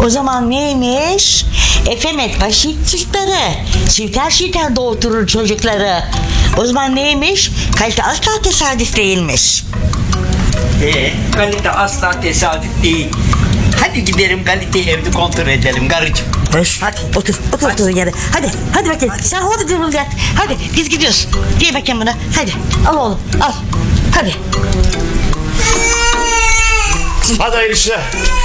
O zaman neymiş? Efemet başı çocukları. Çifter doğurtur çocukları. O zaman neymiş? Kalite asla tesadüf değilmiş. Kalite asla tesadüf değil. Hadi gidelim kaliteyi evde kontrol edelim karıcığım. Hadi otur yere. Hadi bakayım. Sen orada durul yat. Hadi biz gidiyoruz. Diye bakayım buna. Hadi al oğlum al. Hadi. Hadi hayırlı işler.